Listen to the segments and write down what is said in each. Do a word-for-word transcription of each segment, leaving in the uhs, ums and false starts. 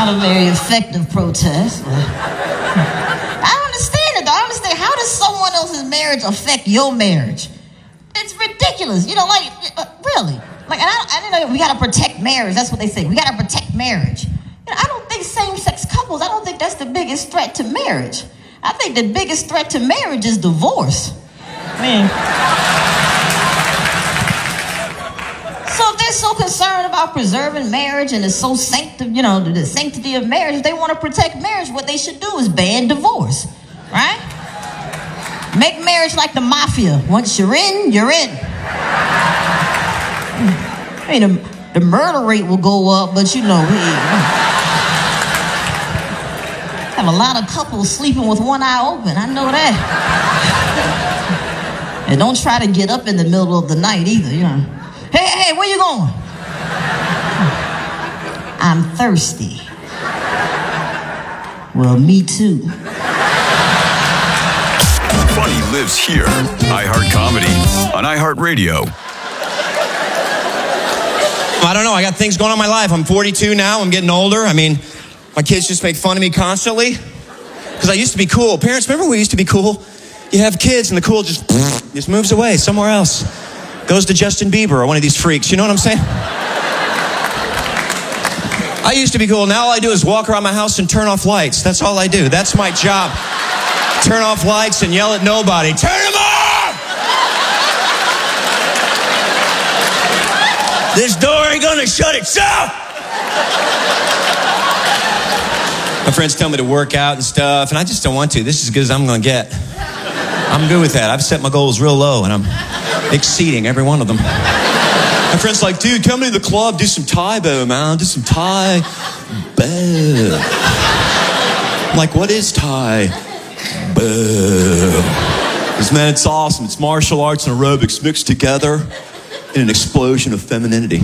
not a very effective protest. But I don't understand it, though. I don't understand. How does someone else's marriage affect your marriage? It's ridiculous. You know, like, uh, really. Like, and I, I didn't know we got to protect marriage. That's what they say. We got to protect marriage. You know, I don't think same-sex couples, I don't think that's the biggest threat to marriage. I think the biggest threat to marriage is divorce. I mean, so if they're so concerned about preserving marriage and it's so sancti- you know, the sanctity of marriage, if they want to protect marriage, what they should do is ban divorce, right? Make marriage like the mafia. Once you're in, you're in. I mean, the, the murder rate will go up, but you know, we have a lot of couples sleeping with one eye open. I know that. And don't try to get up in the middle of the night either, you know. Hey, hey, where you going? I'm thirsty. Well, me too. Funny lives here. iHeart Comedy on iHeartRadio. I don't know. I got things going on in my life. I'm forty-two now. I'm getting older. I mean, my kids just make fun of me constantly. Because I used to be cool. Parents, remember when we used to be cool? You have kids and the cool just, just moves away somewhere else. Goes to Justin Bieber or one of these freaks. You know what I'm saying? I used to be cool. Now all I do is walk around my house and turn off lights. That's all I do. That's my job. Turn off lights and yell at nobody. Turn them off! This door ain't gonna shut itself! My friends tell me to work out and stuff, and I just don't want to. This is as good as I'm gonna get. I'm good with that. I've set my goals real low, and I'm exceeding every one of them. My friend's like, dude, come to the club, do some Thai bo, man. Do some Thai bo. I'm like, what is Thai bo? Because, man, it's awesome. It's martial arts and aerobics mixed together in an explosion of femininity.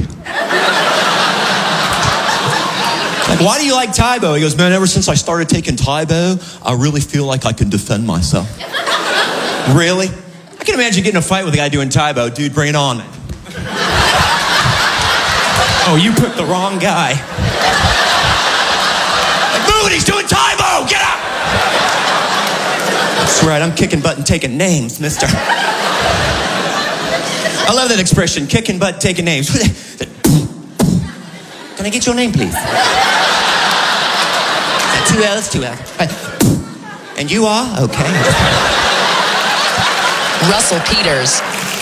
Like, why do you like Thai bo? He goes, man, ever since I started taking Thai bo, I really feel like I can defend myself. Really? I can imagine getting in a fight with a guy doing Thai bo. Dude, bring it on. Oh, you picked the wrong guy. Like, move it, he's doing Thai bo! Get up! That's right, I'm kicking butt and taking names, mister. I love that expression, kicking butt, taking names. Can I get your name, please? Two L's, two L's. And you are? Okay. Russell Peters.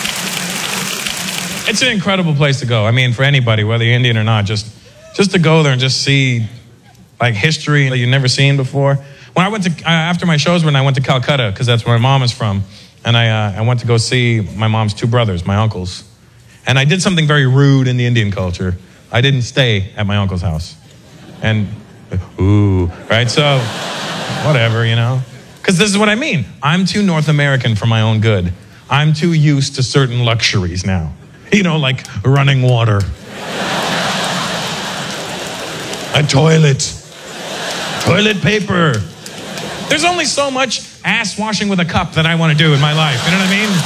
It's an incredible place to go. I mean, for anybody, whether you're Indian or not, just just to go there and just see like history that you've never seen before. When I went to uh, after my shows, when I went to Calcutta, because that's where my mom is from, and I uh, I went to go see my mom's two brothers, my uncles, and I did something very rude in the Indian culture. I didn't stay at my uncle's house, and ooh, right? So whatever, you know. Because this is what I mean. I'm too North American for my own good. I'm too used to certain luxuries now. You know, like running water. A toilet. Toilet paper. There's only so much ass washing with a cup that I want to do in my life. You know what I mean?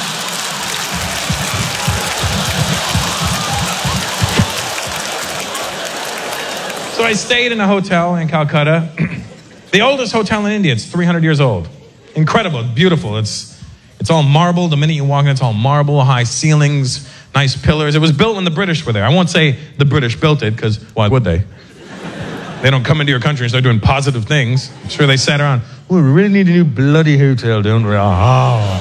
So I stayed in a hotel in Calcutta. The oldest hotel in India. It's three hundred years old. Incredible, beautiful. It's it's all marble. The minute you walk in, it's all marble, high ceilings, nice pillars. It was built when the British were there. I won't say the British built it, because why would they? They don't come into your country and start doing positive things. I'm sure they sat around, oh, we really need a new bloody hotel, don't we? Oh, oh,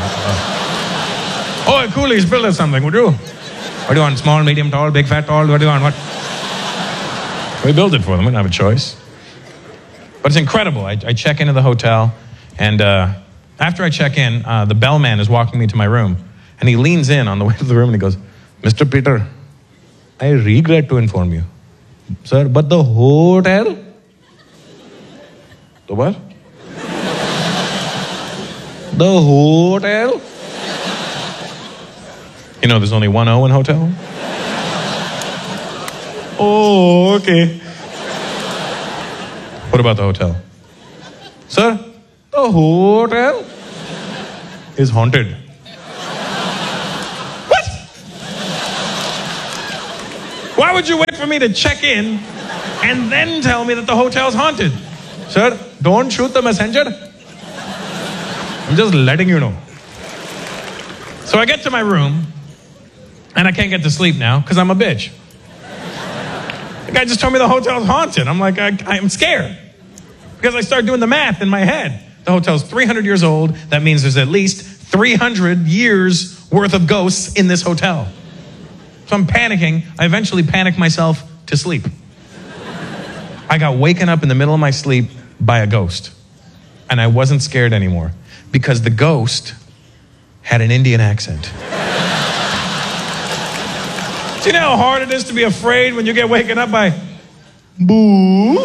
oh. Oh, coolies, build us something, would you? What do you want, small, medium, tall, big, fat, tall? What do you want? What? We built it for them. We didn't have a choice. But it's incredible. I, I check into the hotel, and uh, after I check in, uh, the bellman is walking me to my room, and he leans in on the way to the room, and he goes, Mister Peter, I regret to inform you. Sir, but the hotel? The what? The hotel? You know there's only one O in hotel? Oh, okay. What about the hotel? Sir, the hotel is haunted. What? Why would you wait for me to check in and then tell me that the hotel's haunted. Sir, don't shoot the messenger. I'm just letting you know. So I get to my room, and I can't get to sleep now because I'm a bitch. The guy just told me the hotel's haunted. I'm like, I, I'm scared. Because I start doing the math in my head. The hotel's three hundred years old. That means there's at least three hundred years worth of ghosts in this hotel. So I'm panicking. I eventually panic myself to sleep. I got waken up in the middle of my sleep by a ghost. And I wasn't scared anymore because the ghost had an Indian accent. Do you know how hard it is to be afraid when you get waken up by boo?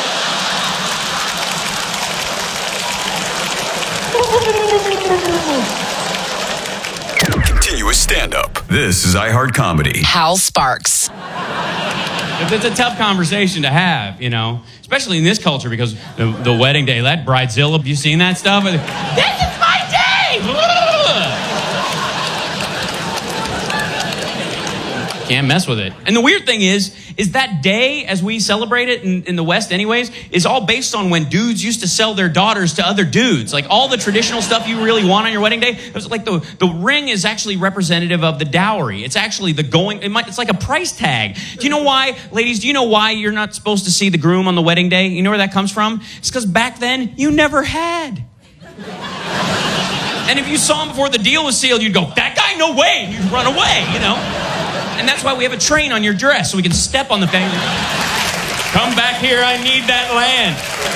Continuous stand-up. This is iHeart Comedy. Hal Sparks. It's a tough conversation to have, you know, especially in this culture because the, the wedding day, that bridezilla, have you seen that stuff? This is my day! Can't mess with it. And the weird thing is, is that day, as we celebrate it in, in the West anyways, is all based on when dudes used to sell their daughters to other dudes. Like all the traditional stuff you really want on your wedding day, it was like the, the ring is actually representative of the dowry. It's actually the going, it might, it's like a price tag. Do you know why, ladies, do you know why you're not supposed to see the groom on the wedding day? You know where that comes from? It's because back then, you never had. And if you saw him before the deal was sealed, you'd go, that guy, no way, and you'd run away, you know? And that's why we have a train on your dress, so we can step on the thing. Come back here, I need that land.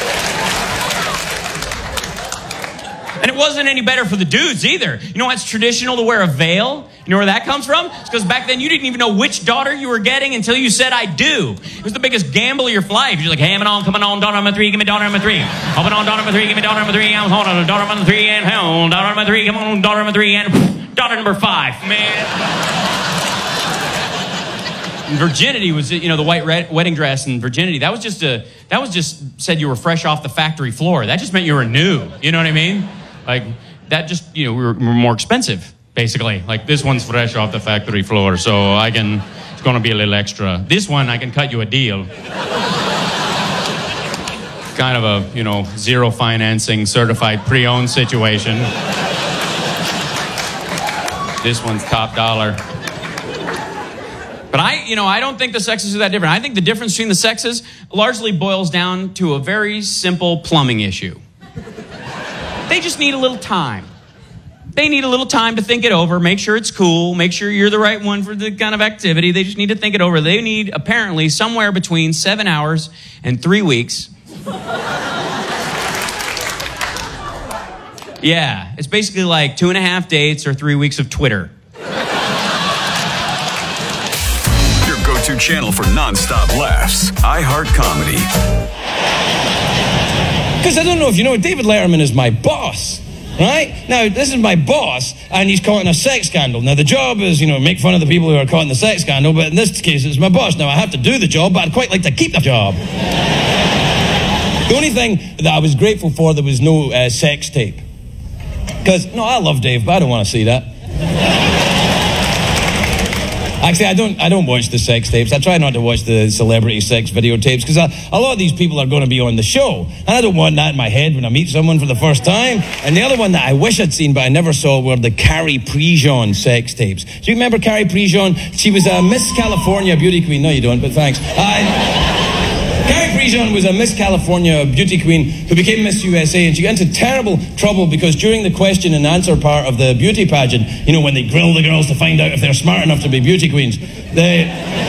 And it wasn't any better for the dudes either. You know why it's traditional to wear a veil? You know where that comes from? It's because back then you didn't even know which daughter you were getting until you said, I do. It was the biggest gamble of your life. You're like, hey, I'm on, coming on, daughter number three, give me daughter number three. Coming on, daughter number three, give me daughter number three. I'm on, daughter number three, and hell, daughter number three, come on, daughter number three, and daughter number five. Man. Virginity was, you know, the white red wedding dress and virginity. That was just a, that was just said you were fresh off the factory floor. That just meant you were new. You know what I mean? Like that just, you know, we were, we were more expensive, basically. Like this one's fresh off the factory floor, so I can, it's going to be a little extra. This one, I can cut you a deal. Kind of a, you know, zero financing, certified pre-owned situation. This one's top dollar. But I, you know, I don't think the sexes are that different. I think the difference between the sexes largely boils down to a very simple plumbing issue. They just need a little time. They need a little time to think it over, make sure it's cool, make sure you're the right one for the kind of activity. They just need to think it over. They need, apparently, somewhere between seven hours and three weeks. Yeah, it's basically like two and a half dates or three weeks of Twitter. Go-to channel for non-stop laughs. iHeart Comedy. Because I don't know if you know, David Letterman is my boss, right? Now, this is my boss, and he's caught in a sex scandal. Now, the job is, you know, make fun of the people who are caught in the sex scandal, but in this case, it's my boss. Now, I have to do the job, but I'd quite like to keep the job. The only thing that I was grateful for, there was no uh, sex tape. Because, no, I love Dave, but I don't want to see that. Actually, I don't I don't watch the sex tapes. I try not to watch the celebrity sex videotapes because a, a lot of these people are going to be on the show. And I don't want that in my head when I meet someone for the first time. And the other one that I wish I'd seen but I never saw were the Carrie Prejean sex tapes. Do you remember Carrie Prejean? She was a Miss California beauty queen. No, you don't, but thanks. Uh, Carrie Prejean was a Miss California beauty queen who became Miss U S A, and she got into terrible trouble because during the question and answer part of the beauty pageant, you know, when they grill the girls to find out if they're smart enough to be beauty queens, they...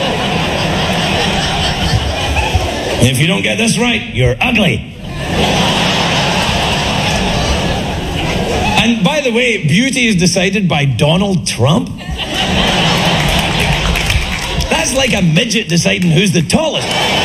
if you don't get this right, you're ugly. And by the way, beauty is decided by Donald Trump. That's like a midget deciding who's the tallest.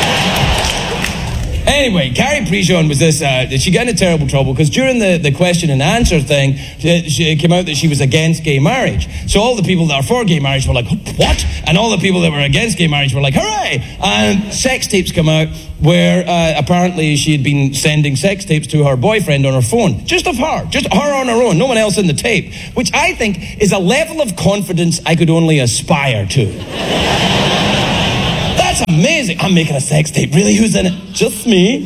Anyway, Carrie Prejean was this, uh, she got into terrible trouble because during the, the question and answer thing, she, she came out that she was against gay marriage. So all the people that are for gay marriage were like, what? And all the people that were against gay marriage were like, hooray! And sex tapes come out where uh, apparently she had been sending sex tapes to her boyfriend on her phone. Just of her. Just her on her own. No one else in the tape. Which I think is a level of confidence I could only aspire to. That's a amazing. I'm making a sex tape. Really? Who's in it? Just me.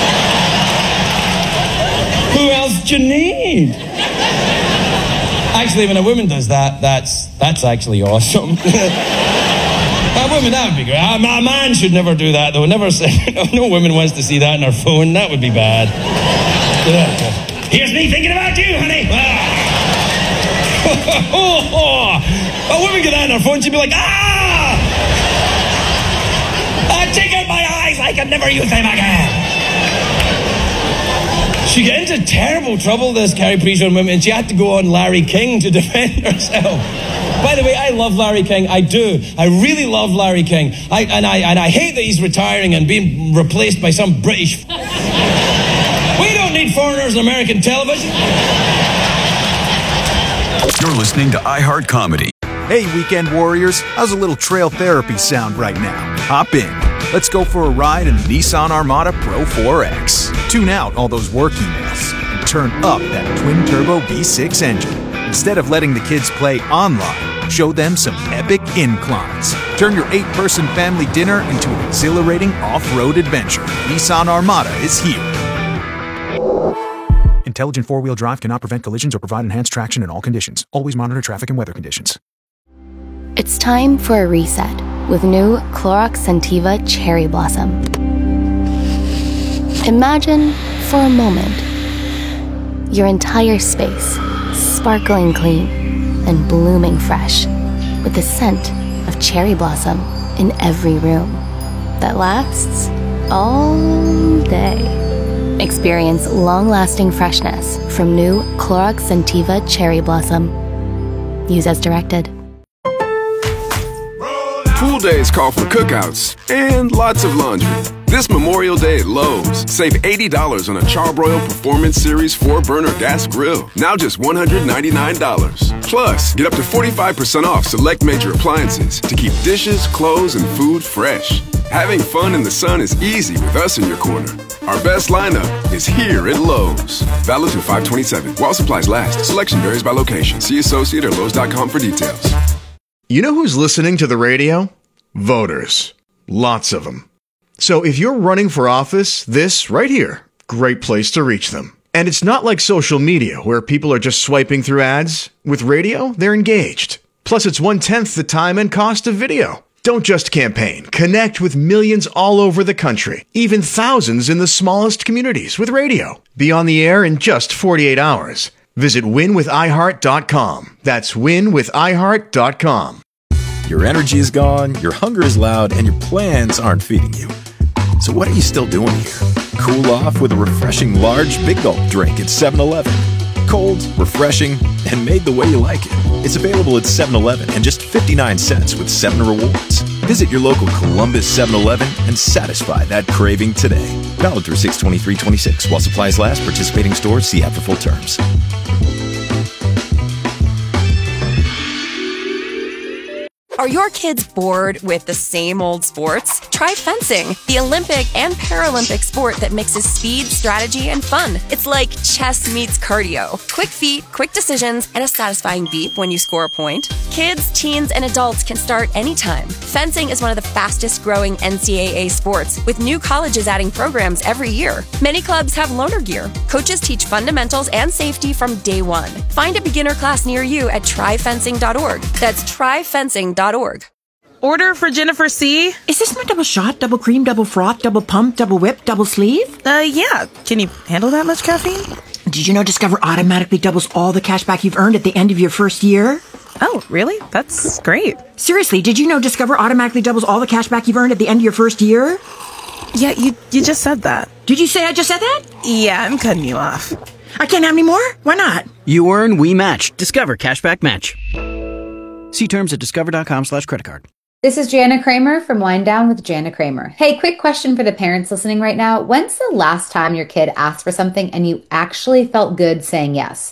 Who else do you need? Actually, when a woman does that, that's that's actually awesome. A woman, that would be great. A man should never do that, though. Never say, no woman wants to see that on her phone. That would be bad. Here's me thinking about you, honey. A woman get that on her phone, she'd be like, ah! I take out my eyes, I can never use them again. She got into terrible trouble, this Carrie Priestman woman, and she had to go on Larry King to defend herself. By the way, I love Larry King. I do. I really love Larry King. I, and I and I hate that he's retiring and being replaced by some British... We don't need foreigners in American television. You're listening to iHeart Comedy. Hey, weekend warriors. How's a little trail therapy sound right now? Hop in. Let's go for a ride in the Nissan Armada Pro four X. Tune out all those work emails and turn up that twin-turbo V six engine. Instead of letting the kids play online, show them some epic inclines. Turn your eight-person family dinner into an exhilarating off-road adventure. Nissan Armada is here. Intelligent four-wheel drive cannot prevent collisions or provide enhanced traction in all conditions. Always monitor traffic and weather conditions. It's time for a reset with new Clorox Scentiva Cherry Blossom. Imagine, for a moment, your entire space sparkling clean and blooming fresh with the scent of cherry blossom in every room that lasts all day. Experience long-lasting freshness from new Clorox Scentiva Cherry Blossom. Use as directed. Pool days call for cookouts and lots of laundry. This Memorial Day at Lowe's, save eighty dollars on a Charbroil Performance Series four burner gas grill. Now just one hundred ninety-nine dollars. Plus, get up to forty-five percent off select major appliances to keep dishes, clothes, and food fresh. Having fun in the sun is easy with us in your corner. Our best lineup is here at Lowe's. Valid through five twenty-seven. While supplies last. Selection varies by location. See associate or Lowe's dot com for details. You know who's listening to the radio? Voters. Lots of them. So if you're running for office, this right here, great place to reach them. And it's not like social media where people are just swiping through ads. With radio, they're engaged. Plus, it's one-tenth the time and cost of video. Don't just campaign. Connect with millions all over the country, even thousands in the smallest communities with radio. Be on the air in just forty-eight hours. Visit win with i heart dot com. That's win with i heart dot com. Your energy is gone, your hunger is loud, and your plans aren't feeding you. So what are you still doing here? Cool off with a refreshing large Big Gulp drink at seven eleven. Cold, refreshing, and made the way you like it. It's available at seven eleven and just fifty-nine cents with seven rewards. Visit your local Columbus seven eleven and satisfy that craving today. Valid through six twenty-three twenty-six. While supplies last, participating stores, see app for full terms. Are your kids bored with the same old sports? Try fencing, the Olympic and Paralympic sport that mixes speed, strategy, and fun. It's like chess meets cardio. Quick feet, quick decisions, and a satisfying beep when you score a point. Kids, teens, and adults can start anytime. Fencing is one of the fastest growing N C double A sports, with new colleges adding programs every year. Many clubs have loaner gear. Coaches teach fundamentals and safety from day one. Find a beginner class near you at try fencing dot org. That's try fencing dot org. Order for Jennifer C. Is this my double shot, double cream, double froth, double pump, double whip, double sleeve? Uh, yeah. Can you handle that much caffeine? Did you know Discover automatically doubles all the cash back you've earned at the end of your first year? Oh, really? That's great. Seriously, did you know Discover automatically doubles all the cash back you've earned at the end of your first year? Yeah, you you just said that. Did you say I just said that? Yeah, I'm cutting you off. I can't have any more? Why not? You earn, we match. Discover Cashback Match. See terms at discover.com slash credit card. This is Jana Kramer from Wind Down with Jana Kramer. Hey, quick question for the parents listening right now. When's the last time your kid asked for something and you actually felt good saying yes?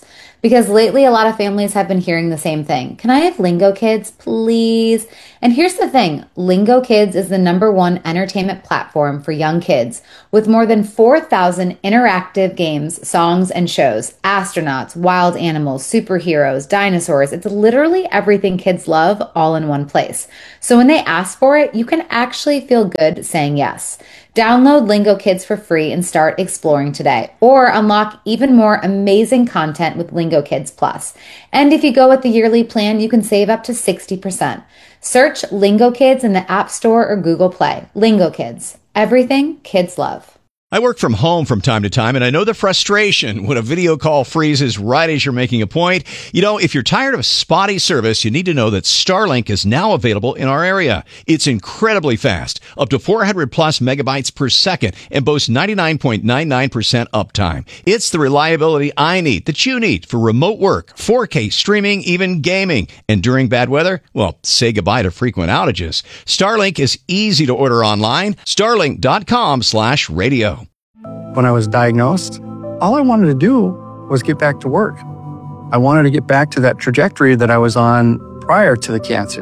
Because lately a lot of families have been hearing the same thing. Can I have Lingo Kids, please? And here's the thing, Lingo Kids is the number one entertainment platform for young kids with more than four thousand interactive games, songs, and shows. Astronauts, wild animals, superheroes, dinosaurs. It's literally everything kids love all in one place. So when they ask for it, you can actually feel good saying yes. Download Lingo Kids for free and start exploring today, or unlock even more amazing content with Lingo Kids Plus. And if you go with the yearly plan, you can save up to sixty percent. Search Lingo Kids in the App Store or Google Play. Lingo Kids, everything kids love. I work from home from time to time, and I know the frustration when a video call freezes right as you're making a point. You know, if you're tired of spotty service, you need to know that Starlink is now available in our area. It's incredibly fast, up to four hundred plus megabytes per second, and boasts ninety-nine point nine nine percent uptime. It's the reliability I need, that you need, for remote work, four K streaming, even gaming. And during bad weather, well, say goodbye to frequent outages. Starlink is easy to order online. Starlink.com slash radio. When I was diagnosed, all I wanted to do was get back to work. I wanted to get back to that trajectory that I was on prior to the cancer.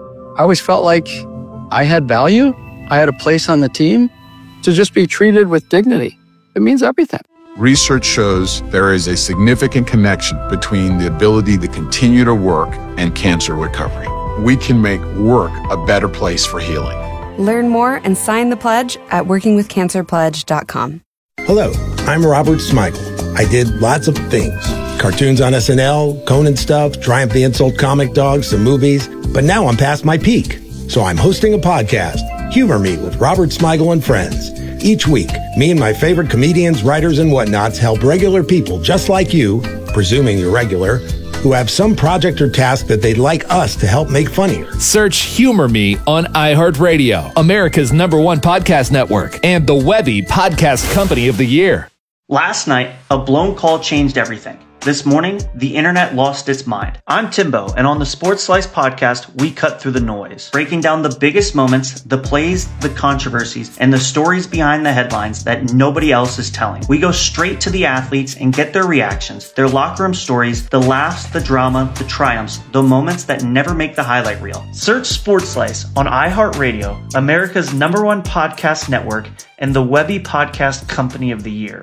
I always felt like I had value. I had a place on the team. To just be treated with dignity, it means everything. Research shows there is a significant connection between the ability to continue to work and cancer recovery. We can make work a better place for healing. Learn more and sign the pledge at working with cancer pledge dot com. Hello, I'm Robert Smigel. I did lots of things. Cartoons on S N L, Conan stuff, Triumph the Insult Comic Dogs, some movies. But now I'm past my peak. So I'm hosting a podcast, Humor Me with Robert Smigel and Friends. Each week, me and my favorite comedians, writers, and whatnots help regular people just like you, presuming you're regular, who have some project or task that they'd like us to help make funnier. Search Humor Me on iHeartRadio, America's number one podcast network, and the Webby Podcast Company of the Year. Last night, a blown call changed everything. This morning, the internet lost its mind. I'm Timbo, and on the Sports Slice podcast, we cut through the noise, breaking down the biggest moments, the plays, the controversies, and the stories behind the headlines that nobody else is telling. We go straight to the athletes and get their reactions, their locker room stories, the laughs, the drama, the triumphs, the moments that never make the highlight reel. Search Sports Slice on iHeartRadio, America's number one podcast network, and the Webby Podcast Company of the Year.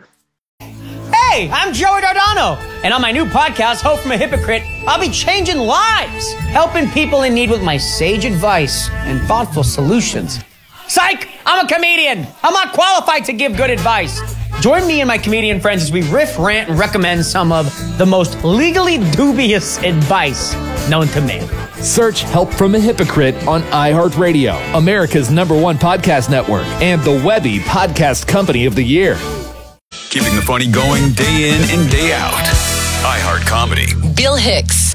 Hey, I'm Joey Dardano, and on my new podcast, Hope from a Hypocrite, I'll be changing lives, helping people in need with my sage advice and thoughtful solutions. Psych! I'm a comedian. I'm not qualified to give good advice. Join me and my comedian friends as we riff, rant, and recommend some of the most legally dubious advice known to man. Search Help from a Hypocrite on iHeartRadio, America's number one podcast network, and the Webby Podcast Company of the Year. Keeping the funny going day in and day out. iHeart Comedy. Bill Hicks.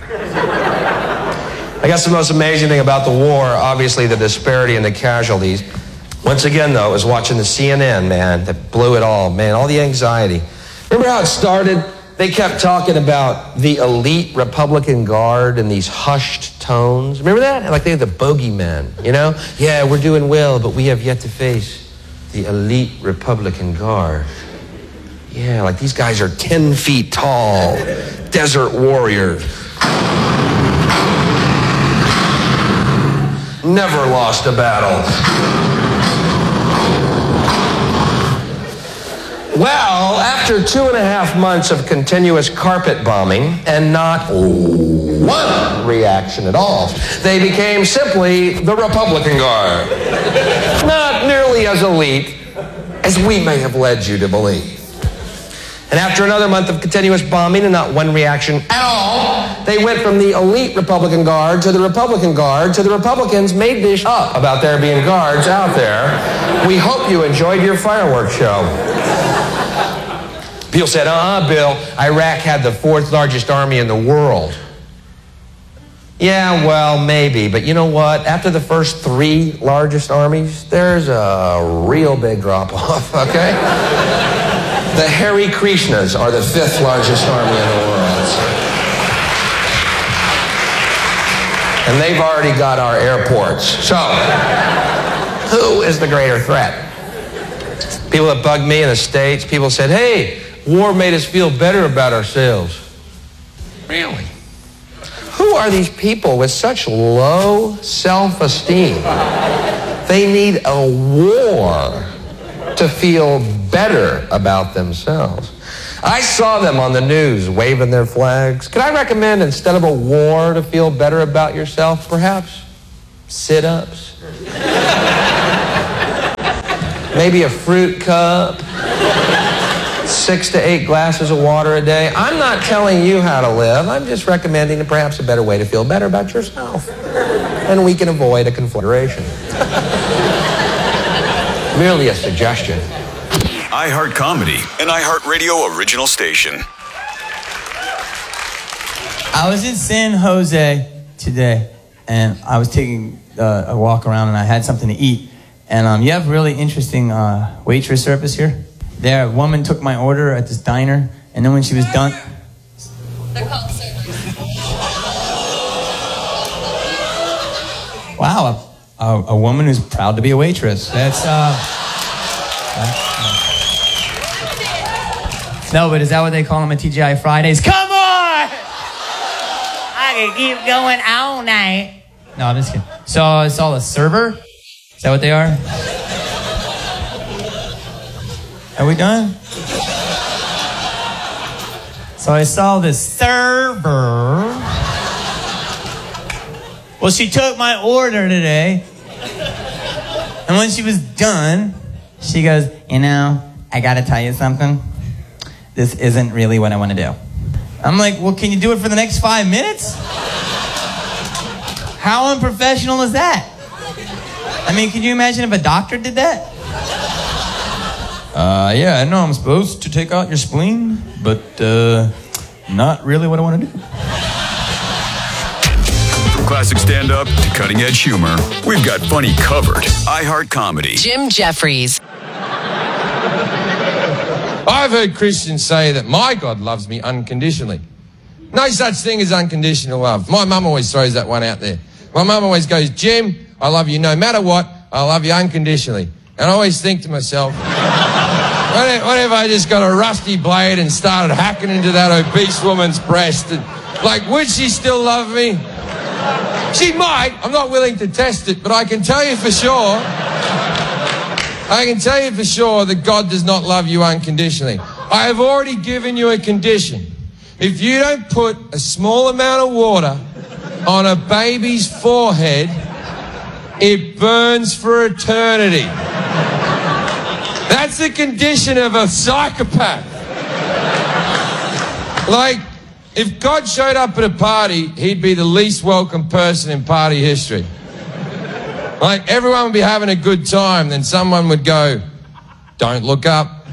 I guess the most amazing thing about the war, obviously the disparity in the casualties. Once again, though, I was watching the C N N, man, that blew it all, man, all the anxiety. Remember how it started? They kept talking about the elite Republican Guard in these hushed tones. Remember that? Like they're the bogeymen, you know? Yeah, we're doing well, but we have yet to face the elite Republican Guard. Yeah, like these guys are ten feet tall, desert warriors. Never lost a battle. Well, after two and a half months of continuous carpet bombing and not one reaction at all, they became simply the Republican Guard. Not nearly as elite as we may have led you to believe. And after another month of continuous bombing and not one reaction at all, they went from the elite Republican Guard to the Republican Guard to the Republicans made this up about there being guards out there. We hope you enjoyed your fireworks show. People said, uh-uh, Bill, Iraq had the fourth largest army in the world. Yeah, well, maybe. But you know what? After the first three largest armies, there's a real big drop-off, okay? The Hare Krishnas are the fifth largest army in the world. And they've already got our airports. So, who is the greater threat? People that bugged me in the States, people said, hey, war made us feel better about ourselves. Really? Who are these people with such low self-esteem? They need a war to feel better about themselves. I saw them on the news waving their flags. Could I recommend, instead of a war to feel better about yourself, perhaps sit-ups? Maybe a fruit cup? Six to eight glasses of water a day. I'm not telling you how to live. I'm just recommending perhaps a better way to feel better about yourself. And we can avoid a conflagration. Merely a suggestion. iHeart Comedy, an iHeart Radio original station. I was in San Jose today, and I was taking uh, a walk around, and I had something to eat. And um, you have really interesting uh, waitress service here. There, a woman took my order at this diner, and then when she was done... They're called servers. Wow, a, a, a woman who's proud to be a waitress. That's, uh... that's no, but is that what they call them at T G I Fridays? Come on! I can keep going all night. No, I'm just kidding. So it's all a server? Is that what they are? Are we done? So I saw this server. Well, she took my order today. And when she was done, she goes, you know, I gotta tell you something. This isn't really what I want to do. I'm like, well, can you do it for the next five minutes? How unprofessional is that? I mean, can you imagine if a doctor did that? Uh, yeah, I know I'm supposed to take out your spleen, but uh, not really what I want to do. From classic stand-up to cutting-edge humor, we've got funny covered. iHeart Comedy. Jim Jeffries. I've heard Christians say that my God loves me unconditionally. No such thing as unconditional love. My mum always throws that one out there. My mum always goes, Jim, I love you no matter what. I love you unconditionally. And I always think to myself, what if, what if I just got a rusty blade and started hacking into that obese woman's breast? And, like, would she still love me? She might. I'm not willing to test it, but I can tell you for sure, I can tell you for sure that God does not love you unconditionally. I have already given you a condition. If you don't put a small amount of water on a baby's forehead, it burns for eternity. That's the condition of a psychopath. Like, if God showed up at a party, he'd be the least welcome person in party history. Like, everyone would be having a good time, then someone would go, don't look up.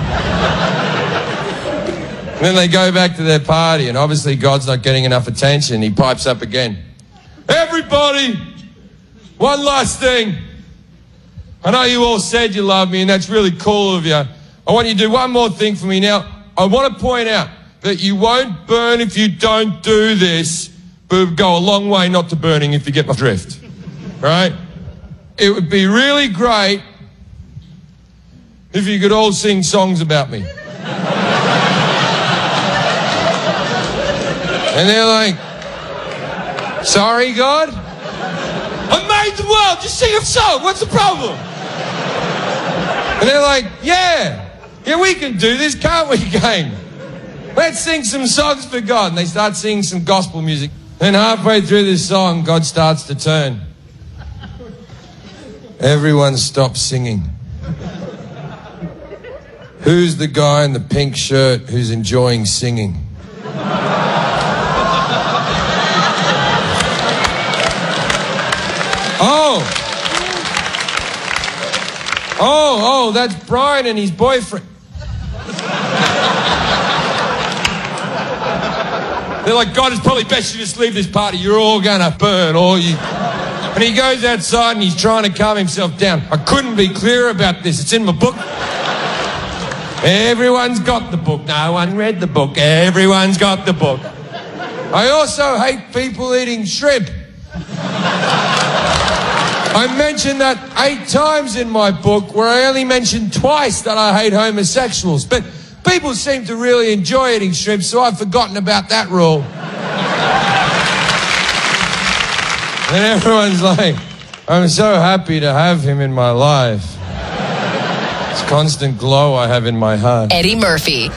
And then they go back to their party, and obviously God's not getting enough attention. He pipes up again. Everybody, one last thing. I know you all said you love me, and that's really cool of you. I want you to do one more thing for me now. I want to point out that you won't burn if you don't do this, but it would go a long way not to burning if you get my drift. Right? It would be really great if you could all sing songs about me. And they're like, sorry, God? I made the world, just sing a song, what's the problem? And they're like, yeah, yeah, we can do this, can't we, gang? Let's sing some songs for God. And they start singing some gospel music. Then halfway through this song, God starts to turn. Everyone stops singing. Who's the guy in the pink shirt who's enjoying singing? Oh. Oh, oh, that's Brian and his boyfriend. They're like, God, it's probably best you just leave this party. You're all gonna burn, all you... And he goes outside and he's trying to calm himself down. I couldn't be clearer about this. It's in my book. Everyone's got the book. No one read the book. Everyone's got the book. I also hate people eating shrimp. I mentioned that eight times in my book, where I only mentioned twice that I hate homosexuals. But People seem to really enjoy eating shrimp, so I've forgotten about that rule. And everyone's like, I'm so happy to have him in my life. It's constant glow I have in my heart. Eddie Murphy.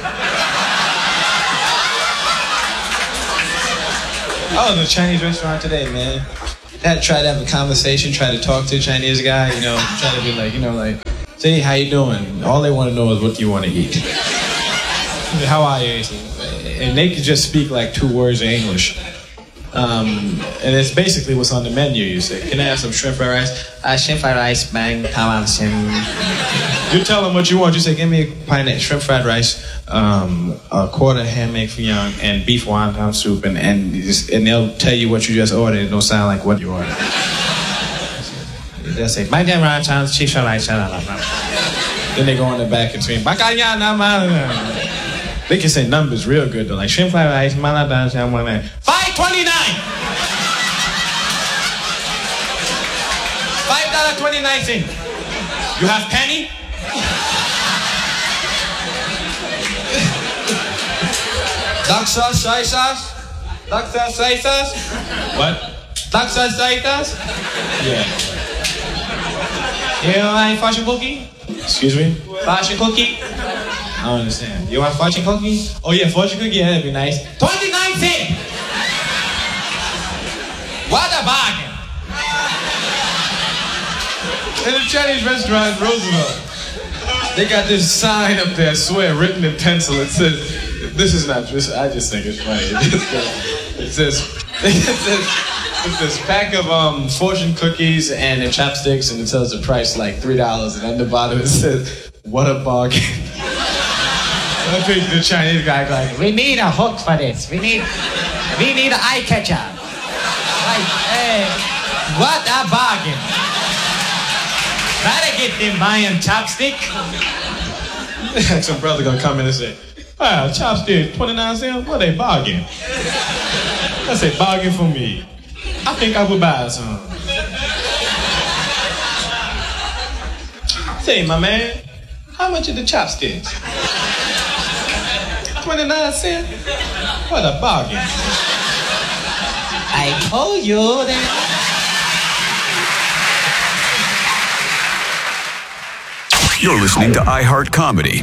I was in a Chinese restaurant today, man. I had to try to have a conversation, try to talk to a Chinese guy, you know, try to be like, you know, like, say, how you doing? All they want to know is what do you want to eat? How are you? And they could just speak like two words of English. Um, and it's basically what's on the menu. You say, can I have some shrimp fried rice? Uh, shrimp fried rice, bang, taiwan sim. You tell them what you want. You say, give me a pint of shrimp fried rice, um, a quarter handmade fouillon, and beef wonton soup, and and, you just, and they'll tell you what you just ordered. It don't sound like what you ordered. They'll say, my damn wonton, cheese fried rice. Then they go in the back and scream, they can say numbers real good though, like shrimp fried rice, five twenty-nine. Five dollar twenty-nine cent. You have penny? Dark sauce, soy sauce? Dark sauce, soy sauce? What? Dark sauce, soy sauce? Yeah. You want fortune cookie? Excuse me? Fortune cookie? I don't understand. You want fortune cookie? Oh yeah, fortune cookie, yeah, that'd be nice. twenty-nine cent! What a bargain! In a Chinese restaurant in Roosevelt, they got this sign up there, I swear, written in pencil. It says, this is not, this, I just think it's funny. It says, it says, it says pack of um, fortune cookies and the chopsticks, and it tells the price like three dollars, and on the bottom it says, what a bargain. I think the Chinese guy like, we need a hook for this. We need, we need an eye catcher. Like, hey, what a bargain. Try to get them buying chopstick. Some brother gonna come in and say, wow, chopstick, twenty-nine cents? What a bargain. That's a bargain for me. I think I would buy some. Say, my man, how much are the chopsticks? twenty-nine cents? What a bargain. I told you that. You're listening to iHeart Comedy.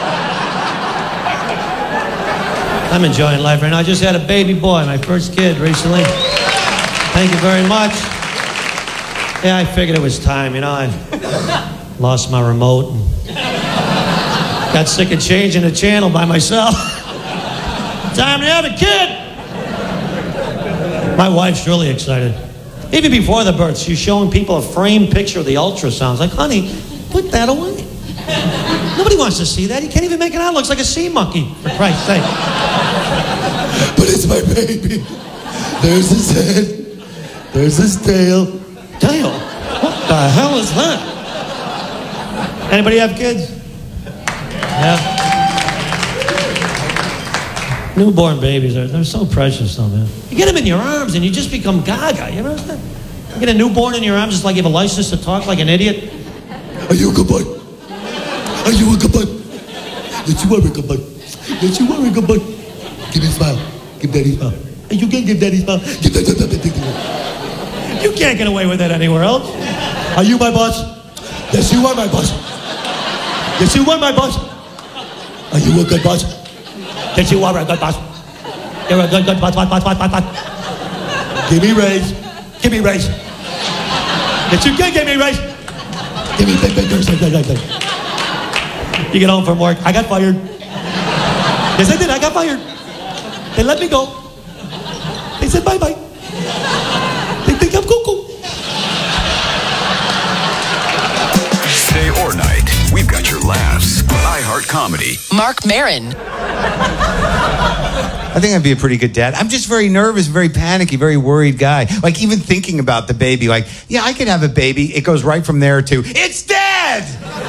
I'm enjoying life right now. I just had a baby boy, my first kid recently. Thank you very much. Yeah, I figured it was time, you know. I lost my remote and got sick of changing the channel by myself. Time to have a kid. My wife's really excited. Even before the birth, she's showing people a framed picture of the ultrasounds. Like, honey, put that away. Nobody wants to see that. You can't even make it out. It looks like a sea monkey, for Christ's sake. But it's my baby. There's his head. There's his tail. Tail? What the hell is that? Anybody have kids? Yeah. Newborn babies, are they're so precious though, man. You get them in your arms and you just become gaga, you know what I'm saying? You get a newborn in your arms, it's like you have a license to talk like an idiot. Are you a good boy? Are you a good boy? Yes, you are a good boy. Yes, you are a good boy. Give me a smile. Give daddy a smile. You can't give daddy a smile. Give daddy a smile. You can't get away with that anywhere else. Are you my boss? Yes, you are my boss. Yes, you are my boss. Are you a good boss? Yes, you are a good boss. You're a good, good boss, boss, boss, boss, boss, boss. Give me raise. Give me raise. Yes, you can give me raise. Give me big, big, big, big, big, big. You get home from work. I got fired. Yes, I did. I got fired. They let me go. They said bye-bye. They think I'm cuckoo. Day or night, we've got your laughs. iHeart Comedy. Mark Maron. I think I'd be a pretty good dad. I'm just very nervous, very panicky, very worried guy. Like even thinking about the baby, like, yeah, I could have a baby. It goes right from there to, it's dead!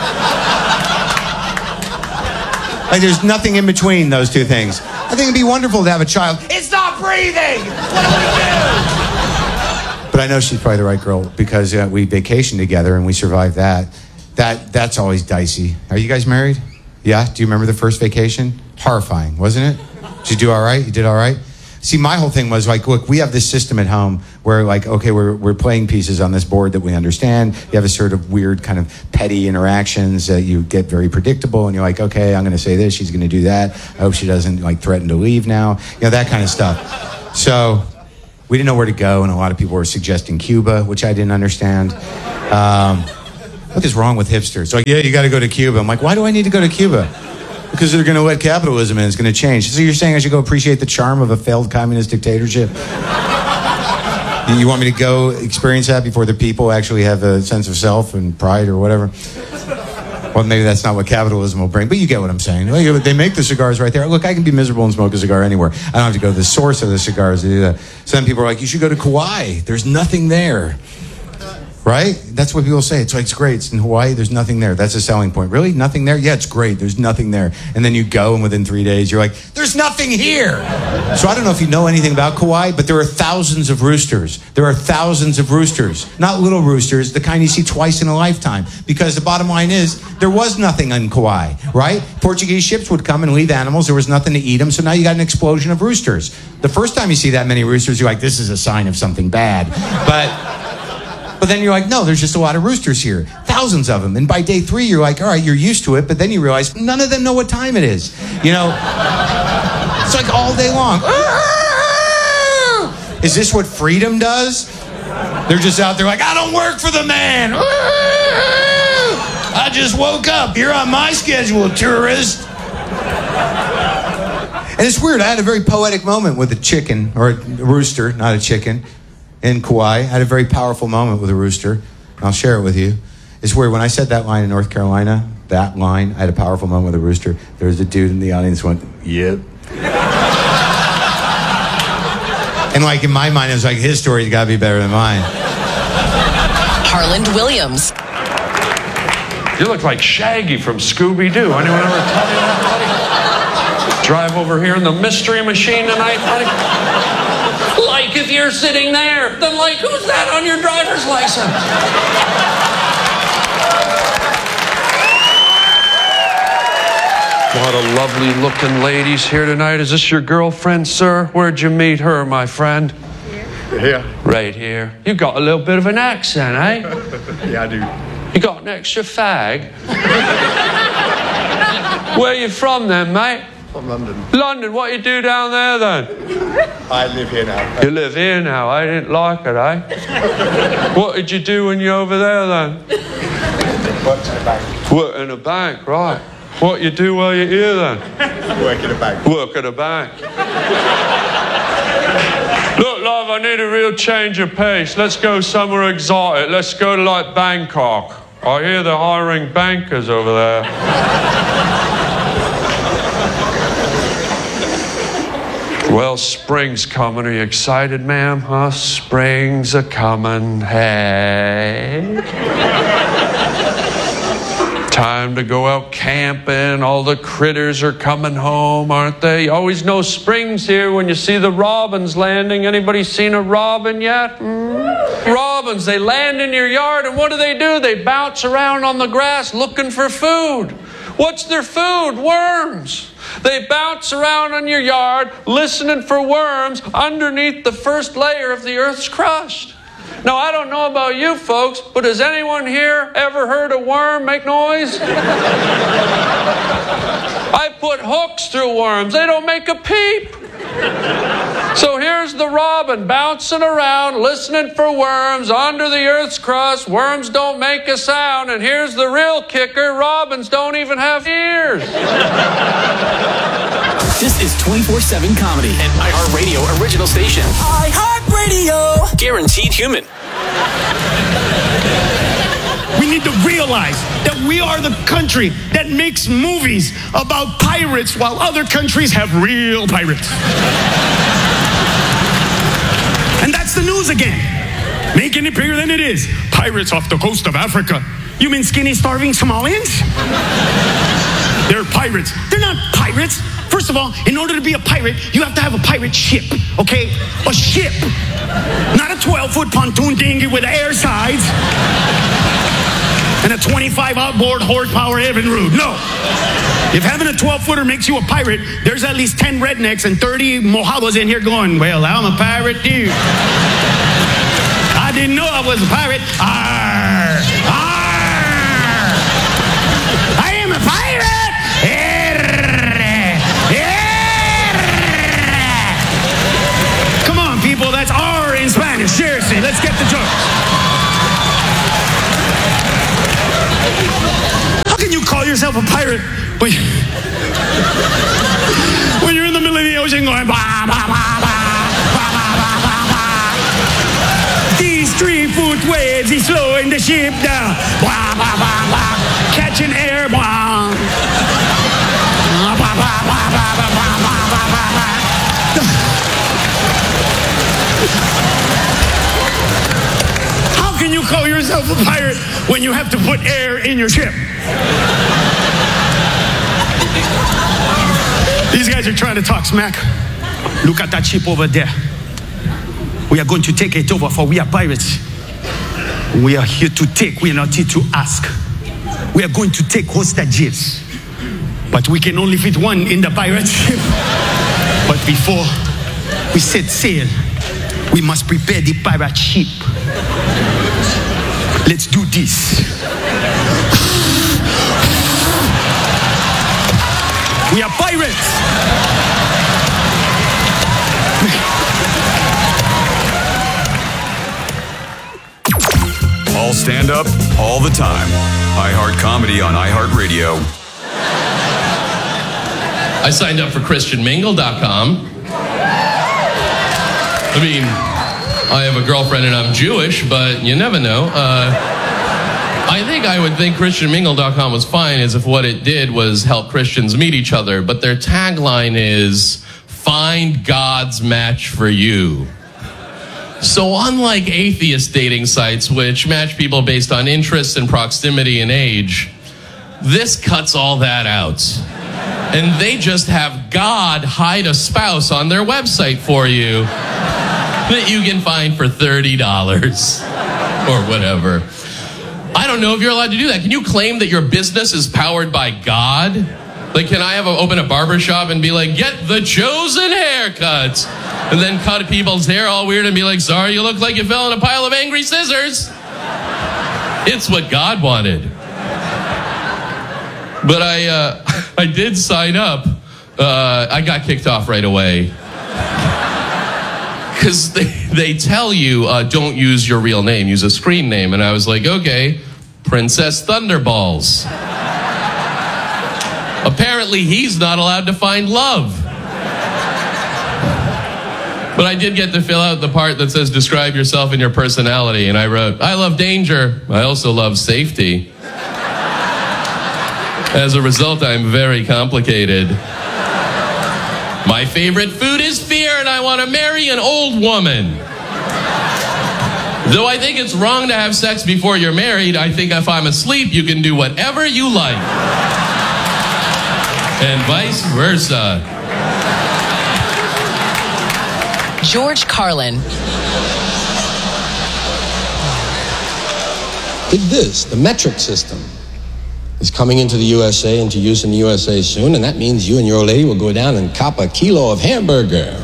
Like there's nothing in between those two things. I think it'd be wonderful to have a child. It's not breathing! What do we do? But I know she's probably the right girl because uh, we vacationed together and we survived that. That That's always dicey. Are you guys married? Yeah? Do you remember the first vacation? Horrifying, wasn't it? Did you do all right? You did all right? See, my whole thing was like, look, we have this system at home where like, okay, we're we're playing pieces on this board that we understand. You have a sort of weird kind of petty interactions that you get very predictable, and you're like, okay, I'm going to say this, she's going to do that. I hope she doesn't like threaten to leave now. You know, that kind of stuff. So we didn't know where to go, and a lot of people were suggesting Cuba, which I didn't understand. Um, what is wrong with hipsters? Like, yeah, you got to go to Cuba. I'm like, why do I need to go to Cuba? Because they're going to let capitalism in. It's going to change. So you're saying I should go appreciate the charm of a failed communist dictatorship? You want me to go experience that before the people actually have a sense of self and pride or whatever? Well, maybe that's not what capitalism will bring, but you get what I'm saying. They make the cigars right there. Look, I can be miserable and smoke a cigar anywhere. I don't have to go to the source of the cigars to do that. So then people are like, you should go to Kauai. There's nothing there. Right? That's what people say. It's like, it's great. It's in Hawaii. There's nothing there. That's a selling point. Really? Nothing there? Yeah, it's great. There's nothing there. And then you go, and within three days, you're like, there's nothing here. So I don't know if you know anything about Kauai, but there are thousands of roosters. There are thousands of roosters. Not little roosters, the kind you see twice in a lifetime. Because the bottom line is, there was nothing in Kauai, right? Portuguese ships would come and leave animals. There was nothing to eat them. So now you got an explosion of roosters. The first time you see that many roosters, you're like, this is a sign of something bad. But... But then you're like, no, there's just a lot of roosters here. Thousands of them. And by day three, you're like, all right, you're used to it. But then you realize none of them know what time it is. You know? It's like all day long. Is this what freedom does? They're just out there like, I don't work for the man. I just woke up. You're on my schedule, tourist. And it's weird. I had a very poetic moment with a chicken, or a rooster, not a chicken. In Kauai, I had a very powerful moment with a rooster, and I'll share it with you. It's weird, when I said that line in North Carolina, that line, I had a powerful moment with a rooster, there was a dude in the audience who went, yep. And like in my mind, it was like, his story's gotta be better than mine. Harland Williams. You look like Shaggy from Scooby-Doo. Anyone ever tell you that, buddy? Drive over here in the Mystery Machine tonight, buddy? Like if you're sitting there, then like, who's that on your driver's license? What a lovely looking lady's here tonight. Is this your girlfriend, sir? Where'd you meet her, my friend? Here. Right here. You got a little bit of an accent, eh? Yeah, I do. You got an extra fag? Where you from then, mate? From London. London, what you do down there then? I live here now. You live here now, I didn't like it, eh? What did you do when you're over there then? Worked in a bank. Work in a bank, right. What you do while you're here then? Work in a bank. Work at a bank. Look, love, I need a real change of pace. Let's go somewhere exotic. Let's go to like Bangkok. I hear they're hiring bankers over there. Well, spring's coming. Are you excited, ma'am? Huh? Spring's a coming. Hey. Time to go out camping. All the critters are coming home, aren't they? You always know spring's here when you see the robins landing. Anybody seen a robin yet? Mm? Robins, they land in your yard, and what do they do? They bounce around on the grass looking for food. What's their food? Worms. They bounce around on your yard listening for worms underneath the first layer of the Earth's crust. Now, I don't know about you folks, but has anyone here ever heard a worm make noise? I put hooks through worms. They don't make a peep. So here's the robin bouncing around, listening for worms under the Earth's crust. Worms don't make a sound. And here's the real kicker. Robins don't even have ears. This is twenty-four seven Comedy, an iHeartRadio original station. iHeartRadio. Guaranteed human. We need to realize that we are the country that makes movies about pirates while other countries have real pirates. And that's the news again. Making it bigger than it is. Pirates off the coast of Africa. You mean skinny, starving Somalians? They're pirates. They're not pirates. First of all, in order to be a pirate, you have to have a pirate ship, okay? A ship. Not a twelve-foot pontoon dinghy with air sides. and a twenty-five outboard horsepower Evinrude. No. If having a twelve-footer makes you a pirate, there's at least ten rednecks and thirty mojados in here going, well, I'm a pirate too. I didn't know I was a pirate. Arr! Arr! I am a pirate! Err! Err! Come on, people, that's R in Spanish. Seriously, let's get the jokes. How can you call yourself a pirate when, when you're in the middle of the ocean going blah, blah, blah, blah, blah, blah, blah, blah, blah. These three-foot waves is slowing the ship down. Blah, blah, blah, blah. Catching air. Blah. Blah, blah, blah, blah, blah, blah, blah, blah, blah, blah. How can you call yourself a pirate when you have to put air in your ship? These guys are trying to talk smack. Look at that ship over there. We are going to take it over, for we are pirates. We are here to take, we are not here to ask. We are going to take hostages. But we can only fit one in the pirate ship. But before we set sail, we must prepare the pirate ship. Let's do this. We are pirates. All stand up, all the time. iHeart Comedy on iHeartRadio. I signed up for Christian Mingle dot com. I mean, I have a girlfriend and I'm Jewish, but you never know. Uh, I think I would think Christian Mingle dot com was fine as if what it did was help Christians meet each other, but their tagline is, find God's match for you. So unlike atheist dating sites, which match people based on interests and proximity and age, this cuts all that out. And they just have God hide a spouse on their website for you that you can find for thirty dollars or whatever. I don't know if you're allowed to do that. Can you claim that your business is powered by God? Like, can I have a, open a barber shop and be like, get the chosen haircut? And then cut people's hair all weird and be like, sorry, you look like you fell in a pile of angry scissors. It's what God wanted. But I uh, I did sign up. Uh, I got kicked off right away. Because they, they tell you, uh, don't use your real name, use a screen name. And I was like, okay, Princess Thunderballs. Apparently he's not allowed to find love. But I did get to fill out the part that says describe yourself and your personality. And I wrote, I love danger. I also love safety. As a result, I'm very complicated. My favorite food is fear, and I want to marry an old woman. Though I think it's wrong to have sex before you're married, I think if I'm asleep, you can do whatever you like. And vice versa. George Carlin. Dig this, the metric system is coming into the U S A, into use in the U S A soon, and that means you and your old lady will go down and cop a kilo of hamburger.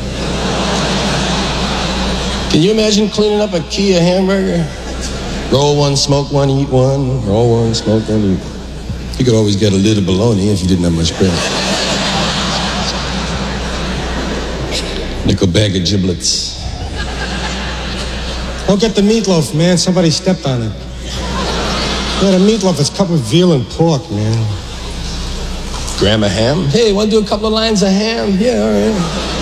Can you imagine cleaning up a key of hamburger? Roll one, smoke one, eat one, roll one, smoke one, eat one. You could always get a lid of bologna if you didn't have much bread. Nickel bag of giblets. Don't get the meatloaf, man. Somebody stepped on it. Yeah, the meatloaf is cut with veal and pork, man. Gram of ham? Hey, want to do a couple of lines of ham? Yeah, all right.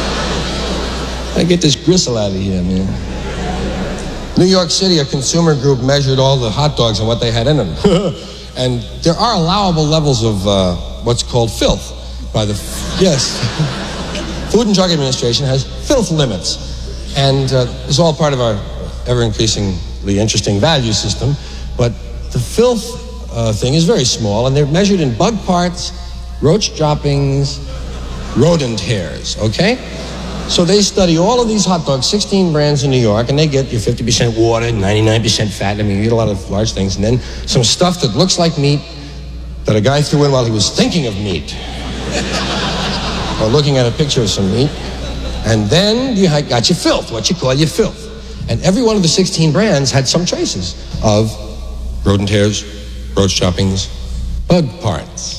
I get this gristle out of here, man. New York City, a consumer group measured all the hot dogs and what they had in them. And there are allowable levels of uh, what's called filth by the... Yes. Food and Drug Administration has filth limits. And uh, it's all part of our ever-increasingly interesting value system. But the filth uh, thing is very small, and they're measured in bug parts, roach droppings, rodent hairs, okay? So they study all of these hot dogs, sixteen brands in New York, and they get your fifty percent water, ninety-nine percent fat. I mean, you eat a lot of large things. And then some stuff that looks like meat that a guy threw in while he was thinking of meat. Or looking at a picture of some meat. And then you got your filth, what you call your filth. And every one of the sixteen brands had some traces of rodent hairs, roach choppings, bug parts.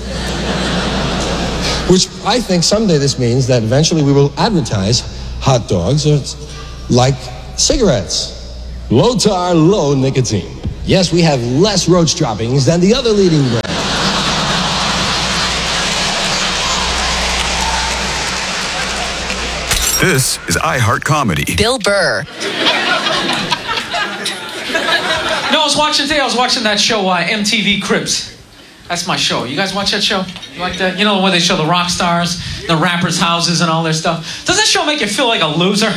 Which I think someday this means that eventually we will advertise hot dogs like cigarettes. Low tar, low nicotine. Yes, we have less roach droppings than the other leading brands. This is iHeart Comedy. Bill Burr. No, I was watching today, I was watching that show, uh, M T V Cribs. That's my show. You guys watch that show? You like that? You know where they show the rock stars, the rappers' houses and all their stuff? Does that show make you feel like a loser?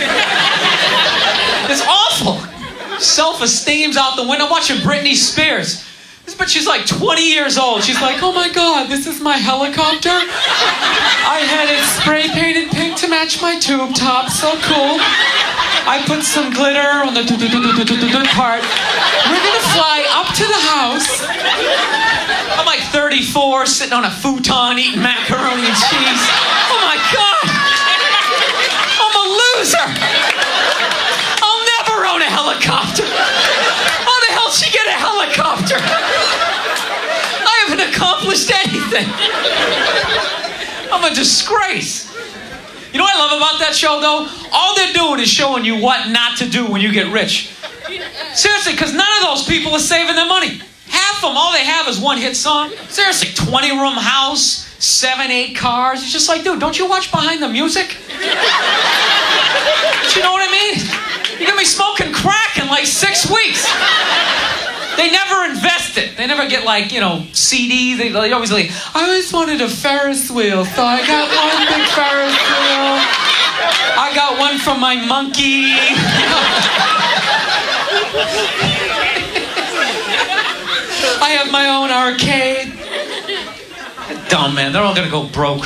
It's awful. Self-esteem's out the window. I'm watching Britney Spears. But she's like twenty years old. She's like, oh my God, this is my helicopter? I had it spray painted pink to match my tube top. So cool. I put some glitter on the part. We're gonna fly up to the house. I'm like thirty-four, sitting on a futon, eating macaroni and cheese. Oh my God! I'm a loser! I'll never own a helicopter! How the hell did she get a helicopter? I haven't accomplished anything. I'm a disgrace. You know what I love about that show, though? All they're doing is showing you what not to do when you get rich. Seriously, because none of those people are saving their money. Half of them, all they have is one hit song. Seriously, twenty-room house, seven, eight cars. It's just like, dude, don't you watch behind the music? You know what I mean? You're going to be smoking crack in like six weeks. They never invest it. They never get like, you know, C D. They, they always like, I always wanted a Ferris wheel, so I got one big Ferris wheel. I got one from my monkey. I have my own arcade. Dumb, man. They're all gonna go broke.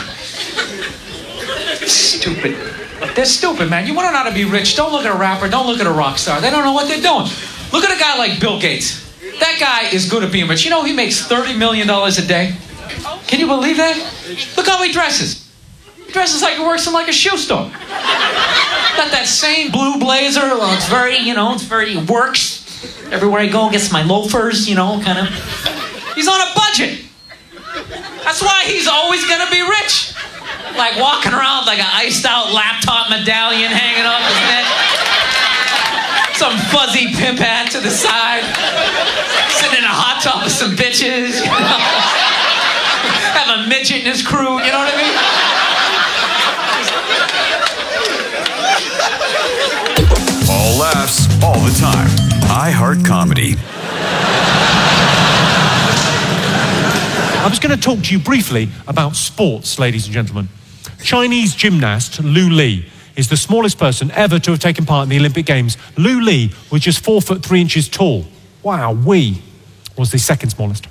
Stupid. They're stupid, man. You want to know how to be rich? Don't look at a rapper. Don't look at a rock star. They don't know what they're doing. Look at a guy like Bill Gates. That guy is good at being rich. You know he makes thirty million dollars a day? Can you believe that? Look how he dresses. He dresses like he works in like a shoe store. Got that same blue blazer. Well, it's very, you know, it's very, it works. Everywhere I go, gets my loafers, you know, kind of. He's on a budget. That's why he's always going to be rich. Like walking around with like an iced out laptop medallion hanging off his neck. Some fuzzy pimp hat to the side. Sitting in a hot tub with some bitches. You know? Have a midget in his crew, you know what I mean? All laughs, all the time. iHeart Comedy. I was going to talk to you briefly about sports, ladies and gentlemen. Chinese gymnast Lu Li is the smallest person ever to have taken part in the Olympic Games. Lu Li was just four foot three inches tall. Wow, we was the second smallest.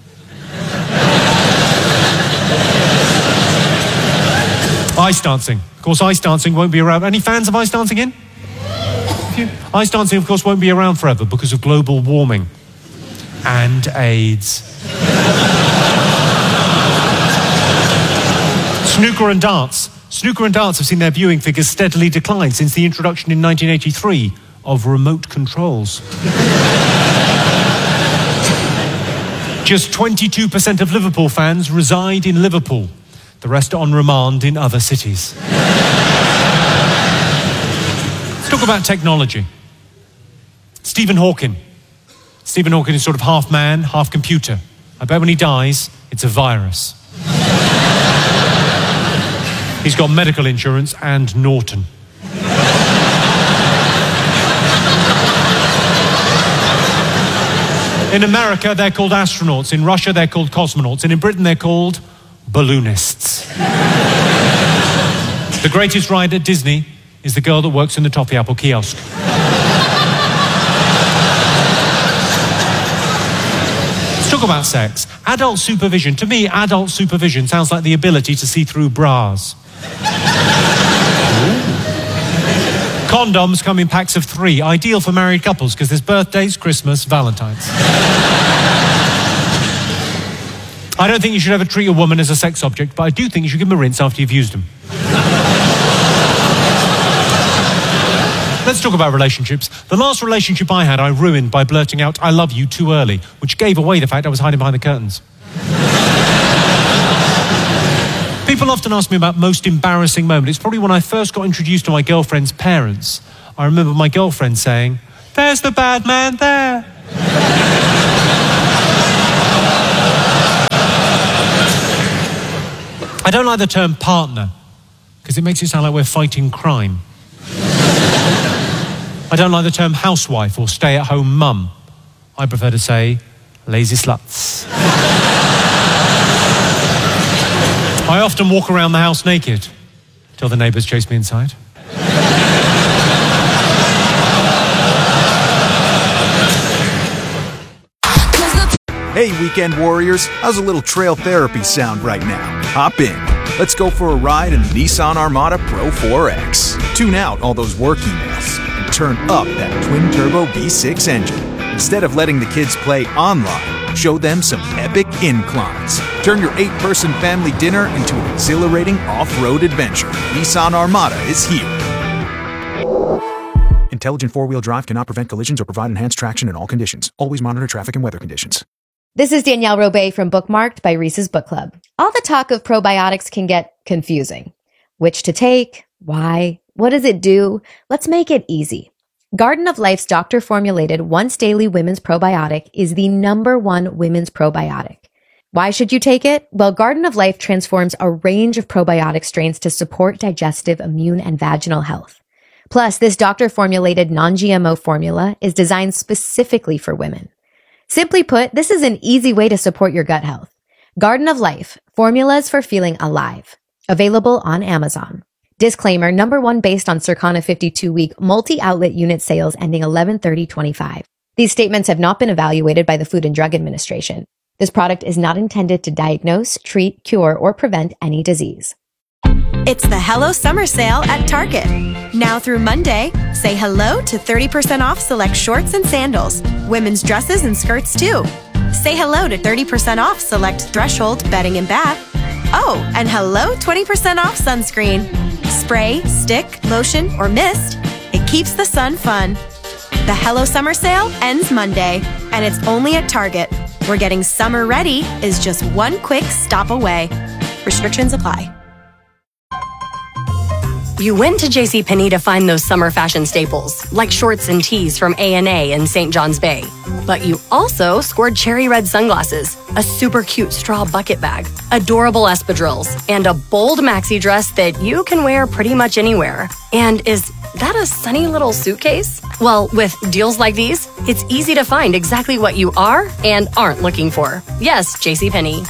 Ice dancing. Of course, ice dancing won't be around. Any fans of ice dancing in? Ice dancing, of course, won't be around forever because of global warming and AIDS. Snooker and darts. Snooker and darts have seen their viewing figures steadily decline since the introduction in nineteen eighty-three of remote controls. Just twenty-two percent of Liverpool fans reside in Liverpool. The rest are on remand in other cities. Let's talk about technology. Stephen Hawking. Stephen Hawking is sort of half man, half computer. I bet when he dies, it's a virus. He's got medical insurance and Norton. In America, they're called astronauts. In Russia, they're called cosmonauts. And in Britain, they're called balloonists. The greatest ride at Disney is the girl that works in the Toffee Apple kiosk. Let's talk about sex. Adult supervision. To me, adult supervision sounds like the ability to see through bras. Condoms come in packs of three, ideal for married couples because there's birthdays, Christmas, Valentine's. I don't think you should ever treat a woman as a sex object, but I do think you should give them a rinse after you've used them. Let's talk about relationships. The last relationship I had, I ruined by blurting out, "I love you," too early, which gave away the fact I was hiding behind the curtains. People often ask me about most embarrassing moment. It's probably when I first got introduced to my girlfriend's parents. I remember my girlfriend saying, "There's the bad man there." I don't like the term partner, because it makes it sound like we're fighting crime. I don't like the term housewife or stay-at-home mum. I prefer to say lazy sluts. I often walk around the house naked, till the neighbours chase me inside. Hey, weekend warriors, how's a little trail therapy sound right now? Hop in. Let's go for a ride in the Nissan Armada Pro four X. Tune out all those work emails and turn up that twin-turbo V six engine. Instead of letting the kids play online, show them some epic inclines. Turn your eight-person family dinner into an exhilarating off-road adventure. Nissan Armada is here. Intelligent four-wheel drive cannot prevent collisions or provide enhanced traction in all conditions. Always monitor traffic and weather conditions. This is Danielle Robay from Bookmarked by Reese's Book Club. All the talk of probiotics can get confusing. Which to take? Why? What does it do? Let's make it easy. Garden of Life's doctor-formulated once-daily women's probiotic is the number one women's probiotic. Why should you take it? Well, Garden of Life transforms a range of probiotic strains to support digestive, immune, and vaginal health. Plus, this doctor-formulated non-G M O formula is designed specifically for women. Simply put, this is an easy way to support your gut health. Garden of Life, formulas for feeling alive. Available on Amazon. Disclaimer, number one based on Circana fifty-two week multi-outlet unit sales ending eleven thirty twenty-five. These statements have not been evaluated by the Food and Drug Administration. This product is not intended to diagnose, treat, cure, or prevent any disease. It's the Hello Summer Sale at Target. Now through Monday, say hello to thirty percent off select shorts and sandals, women's dresses and skirts too. Say hello to thirty percent off select Threshold bedding and bath. Oh, and hello twenty percent off sunscreen. Spray, stick, lotion, or mist, it keeps the sun fun. The Hello Summer Sale ends Monday, and it's only at Target, where getting summer ready is just one quick stop away. Restrictions apply. You went to JCPenney to find those summer fashion staples, like shorts and tees from A and A in Saint John's Bay. But you also scored cherry red sunglasses, a super cute straw bucket bag, adorable espadrilles, and a bold maxi dress that you can wear pretty much anywhere. And is that a sunny little suitcase? Well, with deals like these, it's easy to find exactly what you are and aren't looking for. Yes, JCPenney.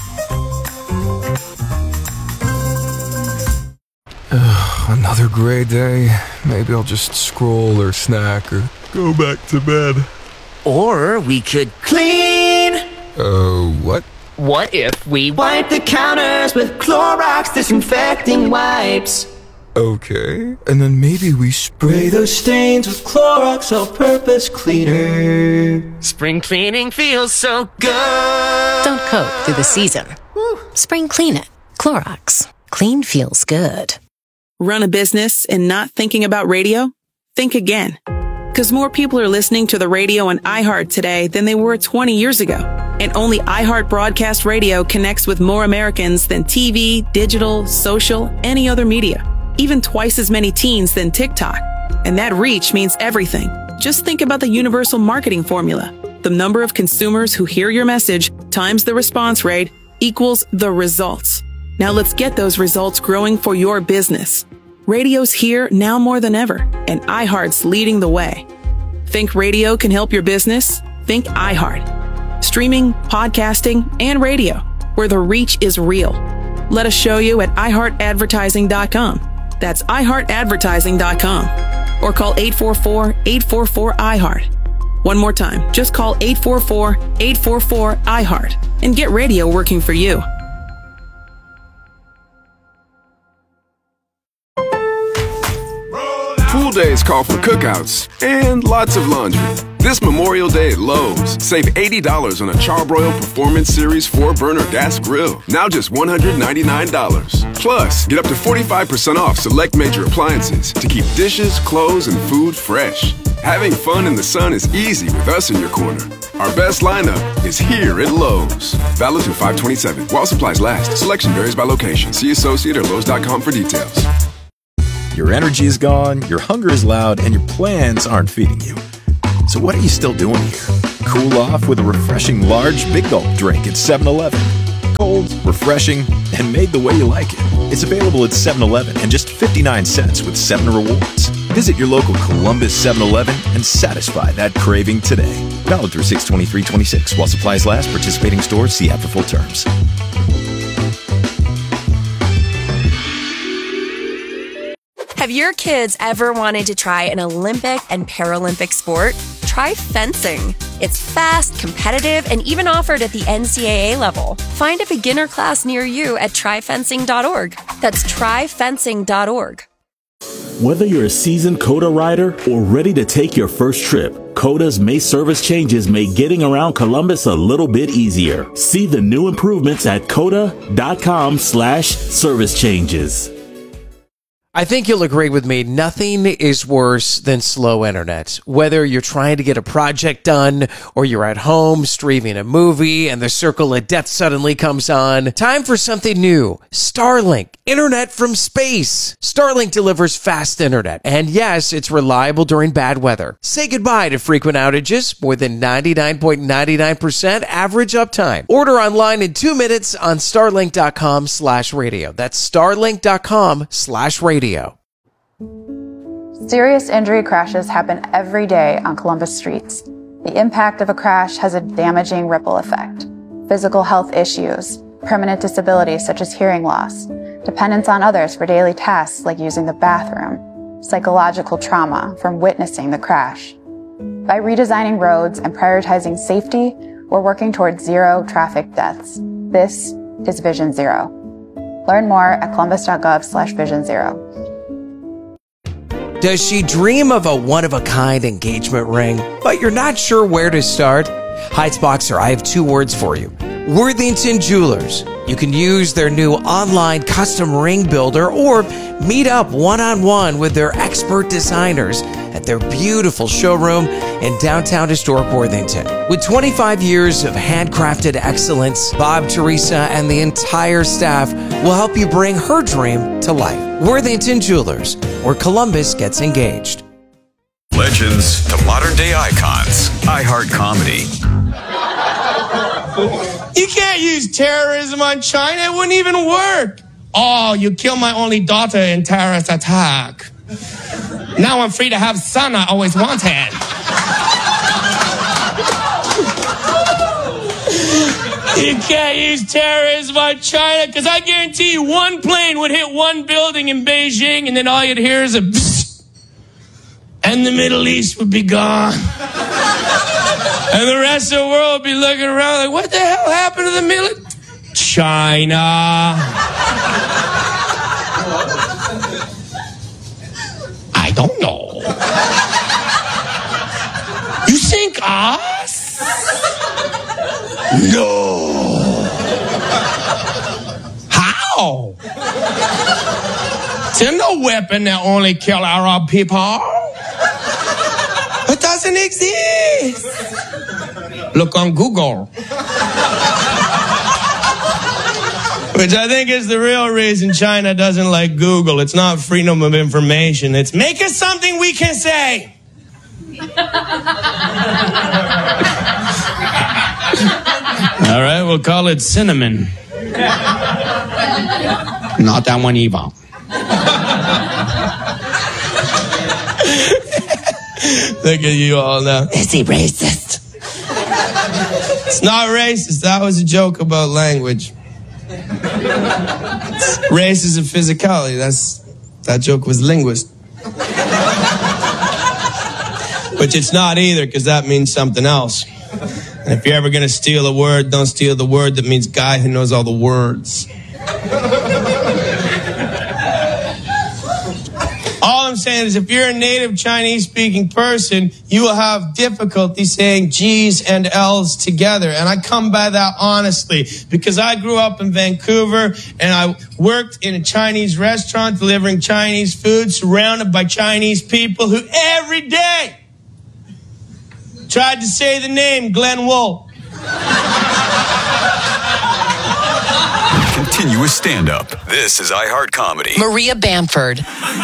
Another great day. Maybe I'll just scroll or snack or go back to bed. Or we could clean. Oh, uh, what? What if we wipe the counters with Clorox disinfecting wipes? Okay, and then maybe we spray those stains with Clorox all-purpose cleaner. Spring cleaning feels so good. Don't cope through the season. Woo. Spring clean it. Clorox. Clean feels good. Run a business and not thinking about radio? Think again. Because more people are listening to the radio on iHeart today than they were twenty years ago. And only iHeart Broadcast Radio connects with more Americans than T V, digital, social, any other media. Even twice as many teens than TikTok. And that reach means everything. Just think about the universal marketing formula. The number of consumers who hear your message times the response rate equals the results. Now let's get those results growing for your business. Radio's here now more than ever, and iHeart's leading the way. Think radio can help your business? Think iHeart. Streaming, podcasting, and radio, where the reach is real. Let us show you at i heart advertising dot com. That's i heart advertising dot com. Or call eight four four, eight four four, I heart. One more time, just call eight four four, eight four four, I heart and get radio working for you. Pool Day Holidays call for cookouts and lots of laundry. This Memorial Day at Lowe's, save eighty dollars on a Charbroil Performance Series four burner gas grill. Now just one hundred ninety-nine dollars. Plus, get up to forty-five percent off select major appliances to keep dishes, clothes, and food fresh. Having fun in the sun is easy with us in your corner. Our best lineup is here at Lowe's. Valid through five twenty-seven. While supplies last. Selection varies by location. See associate or Lowe's dot com for details. Your energy is gone, your hunger is loud, and your plans aren't feeding you. So what are you still doing here? Cool off with a refreshing large Big Gulp drink at seven eleven. Cold, refreshing, and made the way you like it. It's available at seven eleven and just fifty-nine cents with seven Rewards. Visit your local Columbus seven eleven and satisfy that craving today. Valid through six twenty-three twenty-six. While supplies last, participating stores see app for full terms. Have your kids ever wanted to try an Olympic and Paralympic sport? Try fencing. It's fast, competitive, and even offered at the N C double A level. Find a beginner class near you at try fencing dot org. That's try fencing dot org. Whether you're a seasoned COTA rider or ready to take your first trip, COTA's May service changes make getting around Columbus a little bit easier. See the new improvements at COTA.com slash service changes. I think you'll agree with me, nothing is worse than slow internet. Whether you're trying to get a project done or you're at home streaming a movie and the circle of death suddenly comes on, time for something new. Starlink, internet from space. Starlink delivers fast internet, and yes, it's reliable during bad weather. Say goodbye to frequent outages, more than ninety-nine point nine nine percent average uptime. Order online in two minutes on starlink.com slash radio. That's starlink.com slash radio. Serious injury crashes happen every day on Columbus streets. The impact of a crash has a damaging ripple effect. Physical health issues, permanent disabilities such as hearing loss, dependence on others for daily tasks like using the bathroom, psychological trauma from witnessing the crash. By redesigning roads and prioritizing safety, we're working towards zero traffic deaths. This is Vision Zero. Learn more at columbus.gov slash vision zero. Does she dream of a one-of-a-kind engagement ring, but you're not sure where to start? Heights Boxer, I have two words for you. Worthington Jewelers. You can use their new online custom ring builder or meet up one-on-one with their expert designers at their beautiful showroom in downtown historic Worthington. With twenty-five years of handcrafted excellence, Bob, Teresa, and the entire staff will help you bring her dream to life. Worthington Jewelers, where Columbus gets engaged. Legends to modern day icons. iHeart Comedy. You can't use terrorism on China. It wouldn't even work. Oh, you killed my only daughter in terrorist attack. Now I'm free to have son I always wanted. You can't use terrorism on China because I guarantee you one plane would hit one building in Beijing and then all you'd hear is a psst, and the Middle East would be gone. And the rest of the world would be looking around like, what the hell happened to the Middle East? China. I don't know. You think us? No. How? There's no weapon that only kill Arab people. It doesn't exist. Look on Google. Which I think is the real reason China doesn't like Google. It's not freedom of information. It's make us something we can say. All right, we'll call it cinnamon. Not that one either. Look at you all now. Is he racist? It's not racist. That was a joke about language. Race is a physicality. That's that joke was linguist. Which it's not either, because that means something else. And if you're ever going to steal a word, don't steal the word that means guy who knows all the words. All I'm I'm saying is if you're a native Chinese-speaking person, you will have difficulty saying G's and L's together. And I come by that honestly because I grew up in Vancouver and I worked in a Chinese restaurant delivering Chinese food surrounded by Chinese people who every day tried to say the name Glenn Wool. Continuous stand-up. This is iHeart Comedy. Maria Bamford.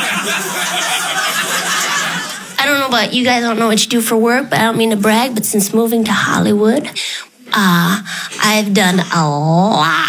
I don't know about you guys, I don't know what you do for work, but I don't mean to brag, but since moving to Hollywood, uh, I've done a lot